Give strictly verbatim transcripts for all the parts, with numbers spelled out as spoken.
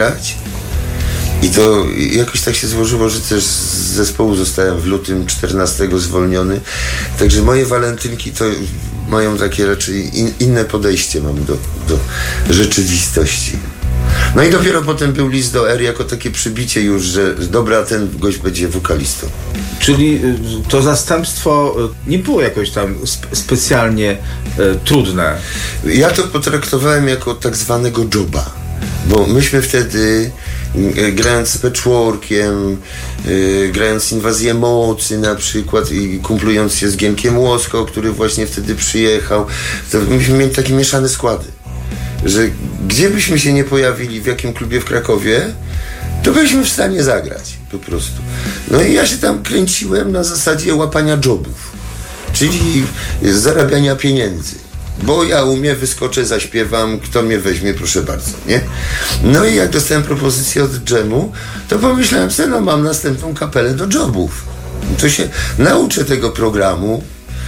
I to jakoś tak się złożyło, że też z zespołu zostałem w lutym czternastego zwolniony. Także moje walentynki to mają takie raczej in, inne podejście mam do, do rzeczywistości. No i dopiero potem był list do R jako takie przybicie już, że dobra, ten gość będzie wokalistą. Czyli to zastępstwo nie było jakoś tam spe- specjalnie e, trudne. Ja to potraktowałem jako tak zwanego joba, bo myśmy wtedy grając z Patchworkiem, yy, grając Inwazję Mocy na przykład i kumplując się z Gienkiem Łosko, który właśnie wtedy przyjechał, to myśmy mieli takie mieszane składy, że gdzie byśmy się nie pojawili, w jakim klubie w Krakowie, to byliśmy w stanie zagrać po prostu. No i ja się tam kręciłem na zasadzie łapania jobów, czyli zarabiania pieniędzy. Bo ja umiem, wyskoczę, zaśpiewam, kto mnie weźmie, proszę bardzo, nie? No i jak dostałem propozycję od dżemu, to pomyślałem sobie, no mam następną kapelę do jobów. To się nauczę tego programu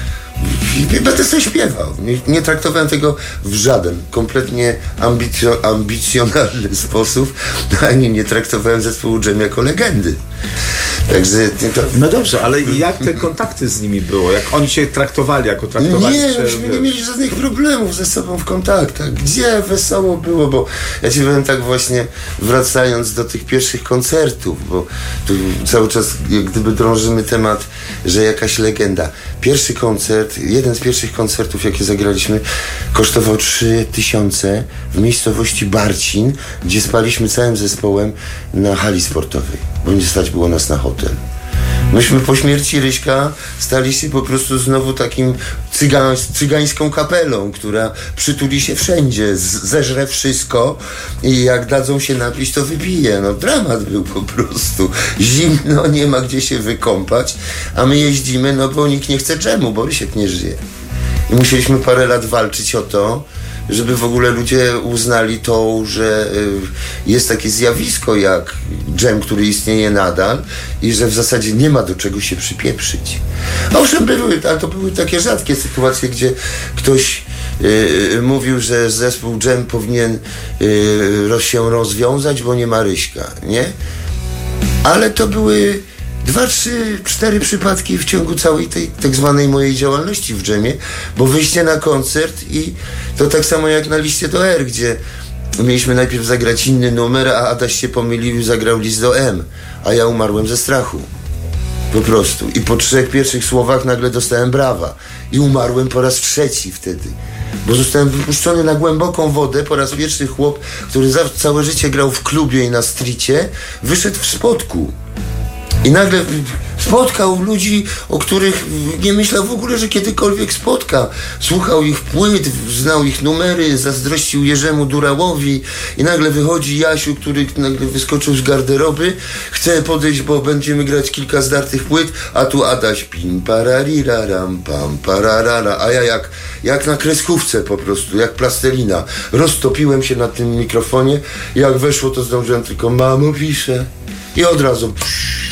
i będę sobie śpiewał. Nie, nie traktowałem tego w żaden kompletnie ambicio, ambicjonalny sposób, ani nie traktowałem zespołu Dżem jako legendy. Także to... No dobrze, ale jak te kontakty z nimi było? Jak oni się traktowali, jako traktowali? Nie, czy... myśmy nie mieli żadnych problemów ze sobą w kontaktach. Gdzie wesoło było, bo ja ci powiem tak właśnie, wracając do tych pierwszych koncertów, bo tu cały czas jak gdyby drążymy temat, że jakaś legenda. Pierwszy koncert, jeden z pierwszych koncertów, jakie zagraliśmy, kosztował trzy tysiące w miejscowości Barcin, gdzie spaliśmy całym zespołem na hali sportowej, bo nie stać było nas na hotel. Myśmy po śmierci Ryśka stali się po prostu znowu takim cygań, cygańską kapelą, która przytuli się wszędzie, z, zeżre wszystko i jak dadzą się napić, to wypije. No dramat był po prostu. Zimno, nie ma gdzie się wykąpać, a my jeździmy, no bo nikt nie chce dżemu, bo Rysiek nie żyje. I musieliśmy parę lat walczyć o to, żeby w ogóle ludzie uznali to, że jest takie zjawisko jak dżem, który istnieje nadal i że w zasadzie nie ma do czego się przypieprzyć. Owszem, były, ale to były takie rzadkie sytuacje, gdzie ktoś yy, mówił, że zespół dżem powinien yy, się rozwiązać, bo nie ma Ryśka, nie? Ale to były dwa, trzy, cztery przypadki w ciągu całej tej tak zwanej mojej działalności w dżemie, bo wyjście na koncert i to tak samo jak na liście do R, gdzie mieliśmy najpierw zagrać inny numer, a Adaś się pomylił i zagrał list do M, a ja umarłem ze strachu. Po prostu. I po trzech pierwszych słowach nagle dostałem brawa. I umarłem po raz trzeci wtedy. Bo zostałem wypuszczony na głęboką wodę. Po raz pierwszy chłop, który za całe życie grał w klubie i na stricie, wyszedł w spodku. I nagle spotkał ludzi, o których nie myślał w ogóle, że kiedykolwiek spotka. Słuchał ich płyt, znał ich numery, zazdrościł Jerzemu Durałowi i nagle wychodzi Jasiu, który nagle wyskoczył z garderoby, chce podejść, bo będziemy grać kilka zdartych płyt, a tu Adaś pim pararira ram pam pararara, a ja jak, jak na kreskówce po prostu, jak plastelina. Roztopiłem się na tym mikrofonie, jak weszło, to zdążyłem tylko mamo pisze i od razu psz,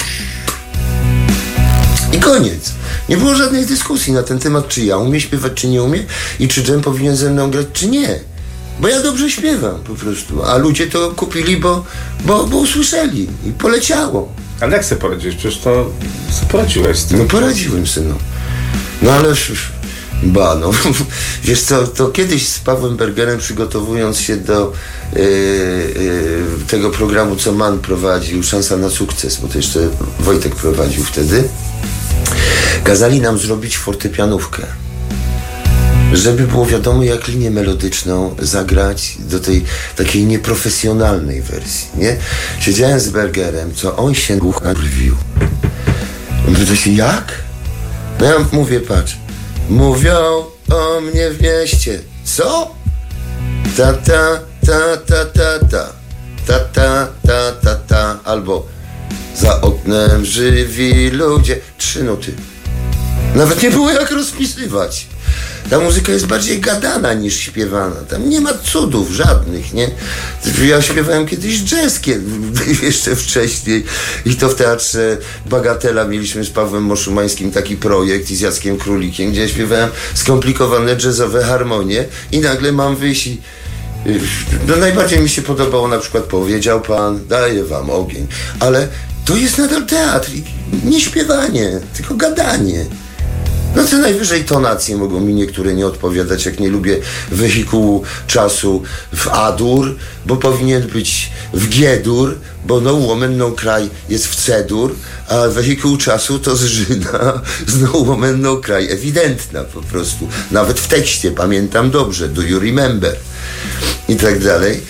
i koniec. Nie było żadnej dyskusji na ten temat, czy ja umiem śpiewać, czy nie umiem i czy dżem powinien ze mną grać, czy nie. Bo ja dobrze śpiewam po prostu, a ludzie to kupili, bo, bo, bo usłyszeli i poleciało. Ale jak sobie poradziłeś? Przecież to sobie poradziłeś z tym. No poradziłem synu. No ale ba, no wiesz co, to kiedyś z Pawłem Bergerem, przygotowując się do yy, yy, tego programu, co Man prowadził, Szansa na sukces, bo to jeszcze Wojtek prowadził wtedy, kazali nam zrobić fortepianówkę, żeby było wiadomo, jak linię melodyczną zagrać do tej takiej nieprofesjonalnej wersji, nie? Siedziałem z Bergerem, co on się brwił. Pyta się, jak? No ja mówię, patrz, mówią o mnie w mieście. Co? Ta ta ta ta ta ta ta ta ta ta ta albo za oknem żywi ludzie. Trzy nuty. Nawet nie było jak rozpisywać. Ta muzyka jest bardziej gadana niż śpiewana. Tam nie ma cudów żadnych, nie? Ja śpiewałem kiedyś jazz, jeszcze wcześniej. I to w Teatrze Bagatela mieliśmy z Pawłem Moszumańskim taki projekt i z Jackiem Królikiem, gdzie ja śpiewałem skomplikowane jazzowe harmonie i nagle mam wyjść i No, najbardziej mi się podobało na przykład Powiedział Pan, daję wam ogień, ale to jest nadal teatr, nie śpiewanie, tylko gadanie. No co najwyżej tonacje mogą mi niektóre nie odpowiadać, jak nie lubię wehikułu czasu w A-dur, bo powinien być w G-dur, bo no woman no cry jest w C-dur, a wehikuł czasu to zżyna z no woman no cry, ewidentna po prostu. Nawet w tekście, pamiętam dobrze, do you remember? I tak dalej.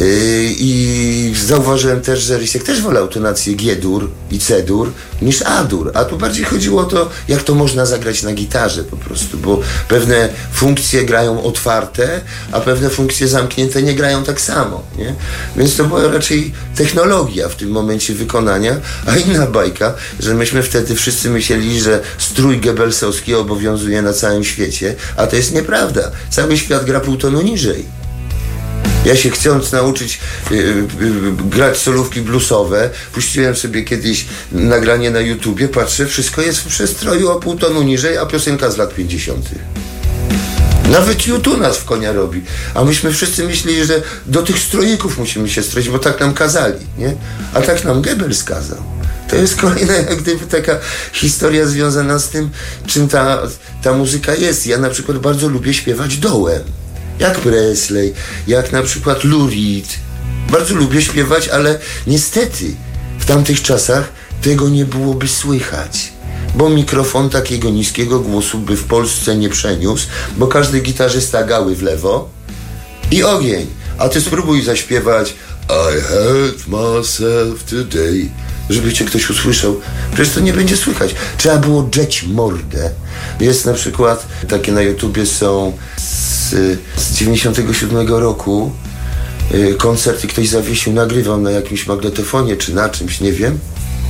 I zauważyłem też, że Rysek też wolał tonację G-dur i C-dur niż A-dur, a tu bardziej chodziło o to, jak to można zagrać na gitarze po prostu, bo pewne funkcje grają otwarte, a pewne funkcje zamknięte nie grają tak samo, nie? Więc to była raczej technologia w tym momencie wykonania, a inna bajka, że myśmy wtedy wszyscy myśleli, że strój Goebbelsowski obowiązuje na całym świecie, a to jest nieprawda. Cały świat gra pół tonu niżej. Ja się chcąc nauczyć y, y, y, grać solówki bluesowe, puściłem sobie kiedyś nagranie na YouTubie, patrzę, wszystko jest w przestroju o pół tonu niżej, a piosenka z lat pięćdziesiątych. Nawet YouTube nas w konia robi. A myśmy wszyscy myśleli, że do tych stroików musimy się stroić, bo tak nam kazali, nie? A tak nam Goebbels kazał. To jest kolejna jak gdyby taka historia związana z tym, czym ta, ta muzyka jest. Ja na przykład bardzo lubię śpiewać dołem. Jak Presley, jak na przykład Lou Reed. Bardzo lubię śpiewać, ale niestety w tamtych czasach tego nie byłoby słychać, bo mikrofon takiego niskiego głosu by w Polsce nie przeniósł, bo każdy gitarzysta gały w lewo i ogień. A ty spróbuj zaśpiewać I hurt myself today, żeby cię ktoś usłyszał. Przecież to nie będzie słychać. Trzeba było drzeć mordę. Jest na przykład, takie na YouTubie są z, z dziewięćdziesiątego siódmego roku yy, koncerty ktoś zawiesił, nagrywam na jakimś magnetofonie czy na czymś, nie wiem.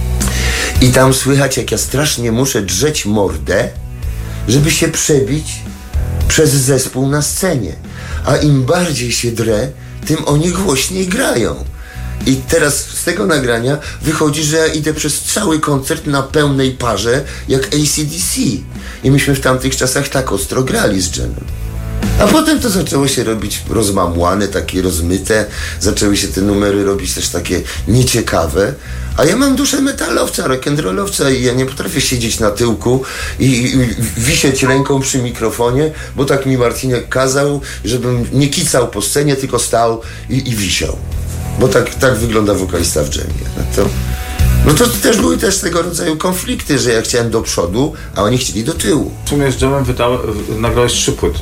I tam słychać, jak ja strasznie muszę drzeć mordę, żeby się przebić przez zespół na scenie. A im bardziej się drę, tym oni głośniej grają. I teraz z tego nagrania wychodzi, że ja idę przez cały koncert na pełnej parze jak A C D C. I myśmy w tamtych czasach tak ostro grali z Jamem. A potem to zaczęło się robić rozmamłane, takie rozmyte. Zaczęły się te numery robić też takie nieciekawe. A ja mam duszę metalowca, rock'n'rollowca i ja nie potrafię siedzieć na tyłku i, i, i wisieć ręką przy mikrofonie, bo tak mi Marcinek kazał, żebym nie kicał po scenie, tylko stał i, i wisiał. Bo tak, tak wygląda wokalista w dżemie. No to, no to też były też tego rodzaju konflikty, że ja chciałem do przodu, a oni chcieli do tyłu. W sumie z dżemem nagrałeś trzy płyty.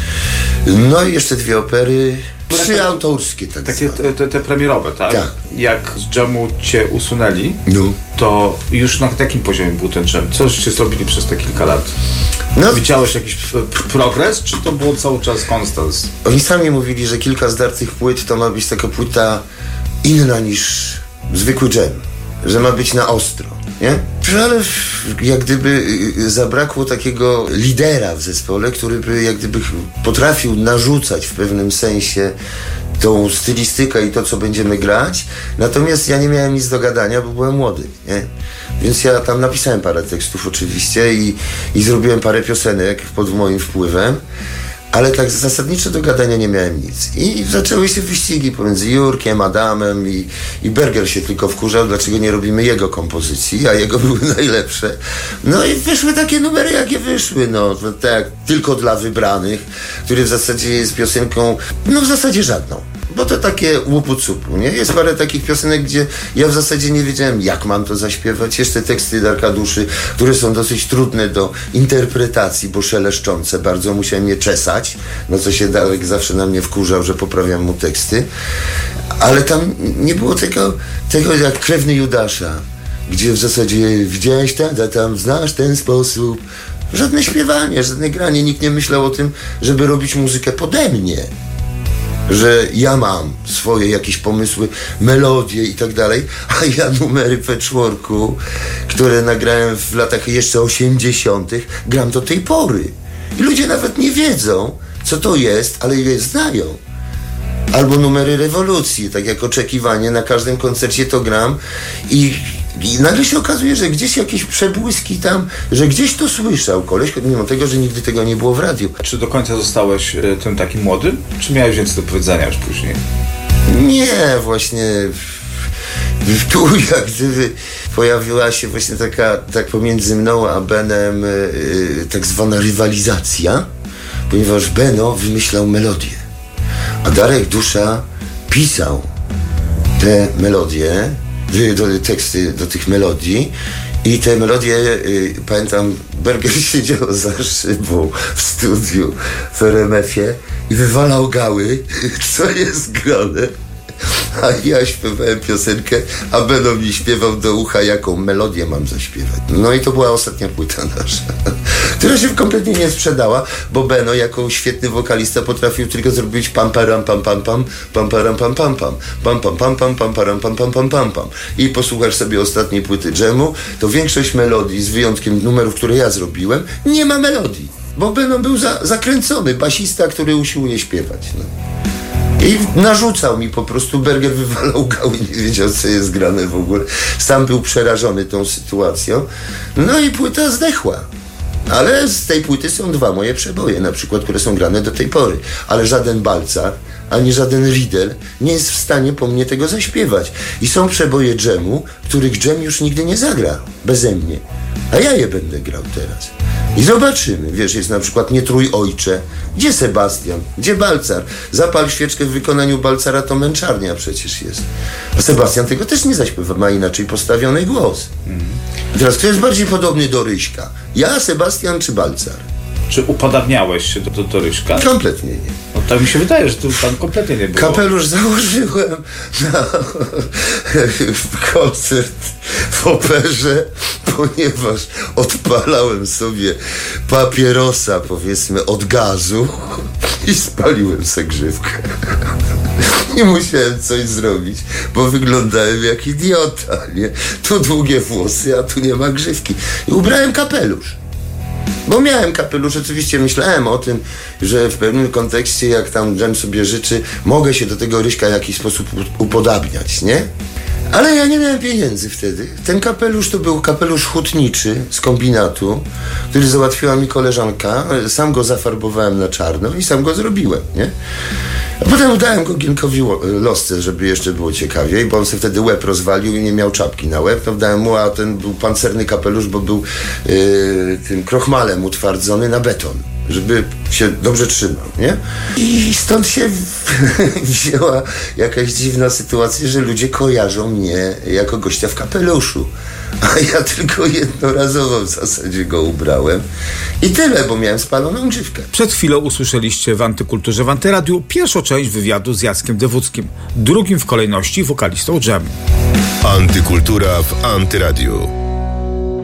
No i jeszcze dwie opery, trzy autorskie tak takie te, te, te premierowe, tak? Tak. Jak z dżemu cię usunęli, no. To już na takim poziomie był ten dżem? Co żeście zrobili przez te kilka lat? No. Widziałeś jakiś p- progres, czy to było cały czas konstans? Oni sami mówili, że kilka zdartych płyt to ma być taka płyta inna niż zwykły dżem, że ma być na ostro, nie? Ale jak gdyby zabrakło takiego lidera w zespole, który by jak gdyby potrafił narzucać w pewnym sensie tą stylistykę i to, co będziemy grać. Natomiast ja nie miałem nic do gadania, bo byłem młody, nie? Więc ja tam napisałem parę tekstów oczywiście i, i zrobiłem parę piosenek pod moim wpływem. Ale tak zasadniczo do gadania nie miałem nic. I zaczęły się wyścigi pomiędzy Jurkiem, Adamem i, i Berger się tylko wkurzał, dlaczego nie robimy jego kompozycji, a jego były najlepsze. No i wyszły takie numery, jakie wyszły, no tak, tylko dla wybranych, który w zasadzie jest piosenką, no w zasadzie żadną. Bo to takie łupu-cupu, nie? Jest parę takich piosenek, gdzie ja w zasadzie nie wiedziałem, jak mam to zaśpiewać. Jeszcze teksty Darka Duszy, które są dosyć trudne do interpretacji, bo szeleszczące. Bardzo musiałem je czesać, no co się Darek zawsze na mnie wkurzał, że poprawiam mu teksty. Ale tam nie było tego, tego jak Krewny Judasza, gdzie w zasadzie widziałeś tam, tam, znasz ten sposób. Żadne śpiewanie, żadne granie. Nikt nie myślał o tym, żeby robić muzykę pode mnie. Że ja mam swoje jakieś pomysły, melodie i tak dalej, a ja numery patchworku, które nagrałem w latach jeszcze osiemdziesiątych, gram do tej pory. I ludzie nawet nie wiedzą, co to jest, ale je znają. Albo numery rewolucji, tak jak Oczekiwanie, na każdym koncercie to gram i, I nagle się okazuje, że gdzieś jakieś przebłyski tam, że gdzieś to słyszał koleś, mimo tego, że nigdy tego nie było w radiu. Czy do końca zostałeś tym takim młodym, czy miałeś więcej do powiedzenia już później? Nie, właśnie tu jak gdyby pojawiła się właśnie taka, tak pomiędzy mną a Benem yy, tak zwana rywalizacja, ponieważ Beno wymyślał melodię, a Darek Dusza pisał te melodie, do, teksty do tych melodii i te melodie, yy, pamiętam, Berger siedział za szybą w studiu w R M F-ie i wywalał gały, co jest grane. A ja śpiewałem piosenkę, a Beno mi śpiewał do ucha, jaką melodię mam zaśpiewać. No i to była ostatnia płyta nasza, która się kompletnie nie sprzedała, bo Beno jako świetny wokalista potrafił tylko zrobić pam param pam pam pam, pam param pam pam pam, pam pam pam pam, pam param pam pam pam pam pam. I posłuchasz sobie ostatniej płyty Dżemu, to większość melodii, z wyjątkiem numerów, które ja zrobiłem, nie ma melodii, bo Beno był za, zakręcony, basista, który usiłuje śpiewać. No. I narzucał mi po prostu, Berger wywalał gały, nie wiedział, co jest grane w ogóle. Sam był przerażony tą sytuacją. No i płyta zdechła. Ale z tej płyty są dwa moje przeboje, na przykład, które są grane do tej pory. Ale żaden Balcar, ani żaden Riedel nie jest w stanie po mnie tego zaśpiewać. I są przeboje Dżemu, których Dżem już nigdy nie zagra beze mnie. A ja je będę grał teraz. I zobaczymy, wiesz, jest na przykład Nie trój ojcze. Gdzie Sebastian? Gdzie Balcar? Zapal świeczkę w wykonaniu Balcara, to męczarnia przecież jest. A Sebastian tego też nie zaśpiewa, ma inaczej postawiony głos. Mm. Teraz kto jest bardziej podobny do Ryśka? Ja, Sebastian czy Balcar? Czy upodabniałeś się do, do, do Ryśka? Kompletnie nie. No tak mi się wydaje, że tu tam kompletnie nie było. Kapelusz założyłem na koncert w operze, ponieważ odpalałem sobie papierosa, powiedzmy, od gazu i spaliłem sobie grzywkę. I musiałem coś zrobić, bo wyglądałem jak idiota, nie? Tu długie włosy, a tu nie ma grzywki. I ubrałem kapelusz. Bo miałem kapelusz, oczywiście myślałem o tym, że w pewnym kontekście, jak tam Dżem sobie życzy, mogę się do tego Ryśka w jakiś sposób upodabniać, nie? Ale ja nie miałem pieniędzy wtedy. Ten kapelusz to był kapelusz hutniczy z kombinatu, który załatwiła mi koleżanka. Sam go zafarbowałem na czarno i sam go zrobiłem, nie? A potem dałem go Gienkowi Losce, żeby jeszcze było ciekawiej, bo on sobie wtedy łeb rozwalił i nie miał czapki na łeb. To dałem mu, a ten był pancerny kapelusz, bo był yy, tym krochmalem utwardzony na beton, żeby się dobrze trzymał, nie? I stąd się wzięła jakaś dziwna sytuacja, że ludzie kojarzą mnie jako gościa w kapeluszu. A ja tylko jednorazowo w zasadzie go ubrałem. I tyle, bo miałem spaloną grzywkę. Przed chwilą usłyszeliście w Antykulturze w Antyradiu pierwszą część wywiadu z Jackiem Dewódzkim, drugim w kolejności wokalistą Dżemu. Antykultura w Antyradiu.